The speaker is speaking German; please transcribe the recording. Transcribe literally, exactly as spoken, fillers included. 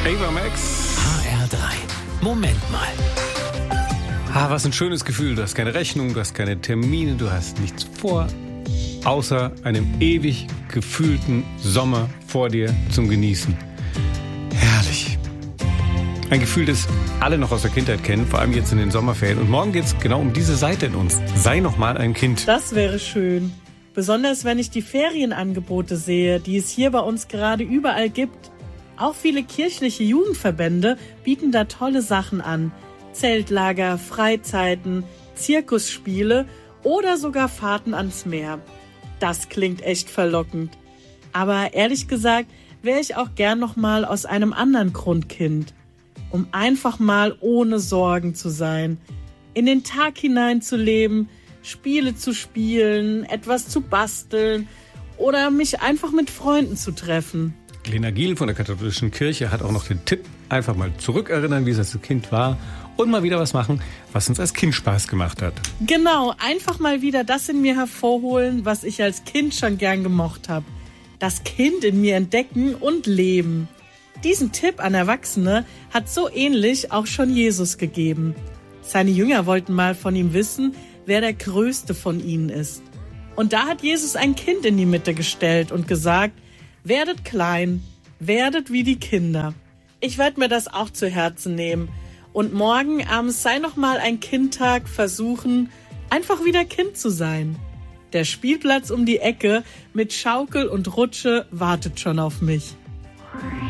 Ava Max. H R drei. Moment mal. Ah, was ein schönes Gefühl. Du hast keine Rechnung, du hast keine Termine, du hast nichts vor, außer einem ewig gefühlten Sommer vor dir zum Genießen. Herrlich. Ein Gefühl, das alle noch aus der Kindheit kennen, vor allem jetzt in den Sommerferien. Und morgen geht es genau um diese Seite in uns. Sei noch mal ein Kind. Das wäre schön. Besonders wenn ich die Ferienangebote sehe, die es hier bei uns gerade überall gibt. Auch viele kirchliche Jugendverbände bieten da tolle Sachen an. Zeltlager, Freizeiten, Zirkusspiele oder sogar Fahrten ans Meer. Das klingt echt verlockend. Aber ehrlich gesagt wäre ich auch gern noch mal aus einem anderen Grund Kind. Um einfach mal ohne Sorgen zu sein, in den Tag hineinzuleben, Spiele zu spielen, etwas zu basteln oder mich einfach mit Freunden zu treffen. Lena Giel von der Katholischen Kirche hat auch noch den Tipp, einfach mal zurückerinnern, wie es als Kind war und mal wieder was machen, was uns als Kind Spaß gemacht hat. Genau, einfach mal wieder das in mir hervorholen, was ich als Kind schon gern gemocht habe. Das Kind in mir entdecken und leben. Diesen Tipp an Erwachsene hat so ähnlich auch schon Jesus gegeben. Seine Jünger wollten mal von ihm wissen, wer der Größte von ihnen ist. Und da hat Jesus ein Kind in die Mitte gestellt und gesagt, werdet klein, werdet wie die Kinder. Ich werde mir das auch zu Herzen nehmen und morgen am Sei noch mal ein Kindtag versuchen, einfach wieder Kind zu sein. Der Spielplatz um die Ecke mit Schaukel und Rutsche wartet schon auf mich.